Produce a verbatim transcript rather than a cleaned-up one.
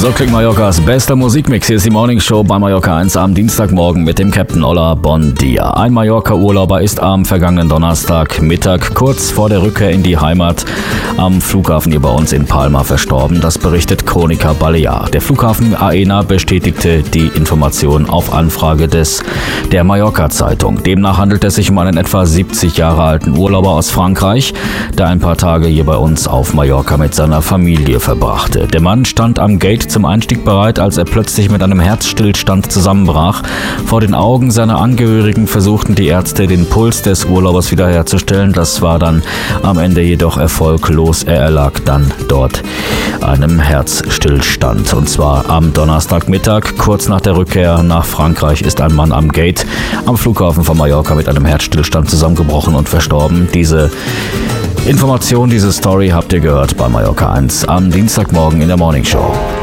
So klingt Mallorcas bester Musikmix. Hier ist die Morning Show bei Mallorca eins am Dienstagmorgen mit dem Captain Ola Bon Dia. Ein Mallorca-Urlauber ist am vergangenen Donnerstagmittag kurz vor der Rückkehr in die Heimat am Flughafen hier bei uns in Palma verstorben. Das berichtet Crónica Balear. Der Flughafen Aena bestätigte die Information auf Anfrage des der Mallorca-Zeitung. Demnach handelt es sich um einen etwa siebzig Jahre alten Urlauber aus Frankreich, der ein paar Tage hier bei uns auf Mallorca mit seiner Familie verbrachte. Der Mann stand am Gate zum Einstieg bereit, als er plötzlich mit einem Herzstillstand zusammenbrach. Vor den Augen seiner Angehörigen versuchten die Ärzte, den Puls des Urlaubers wiederherzustellen. Das war dann am Ende jedoch erfolglos. Er erlag dann dort einem Herzstillstand. Und zwar am Donnerstagmittag, kurz nach der Rückkehr nach Frankreich, ist ein Mann am Gate am Flughafen von Mallorca mit einem Herzstillstand zusammengebrochen und verstorben. Diese Information, diese Story habt ihr gehört bei Mallorca eins am Dienstagmorgen in der Morning Show.